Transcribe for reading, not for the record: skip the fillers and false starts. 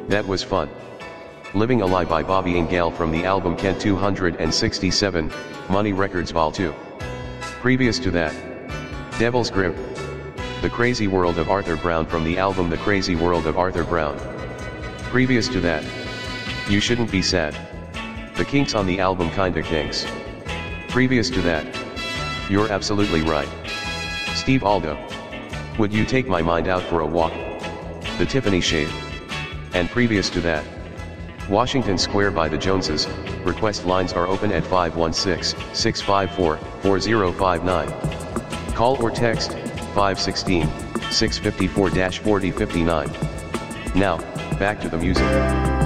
That was fun. Living a Lie by Bobby and Gal from the album Kent 267, Money Records Vol 2. Previous to that, Devil's Grip. The Crazy World of Arthur Brown from the album The Crazy World of Arthur Brown. Previous to that, You Shouldn't Be Sad. The Kinks on the album Kinda Kinks. Previous to that, You're Absolutely Right. Steve Aldo. Would You Take My Mind Out for a Walk? The Tiffany Shade. And previous to that, Washington Square by the Joneses. Request lines are open at 516-654-4059. Call or text 516-654-4059. Now, back to the music.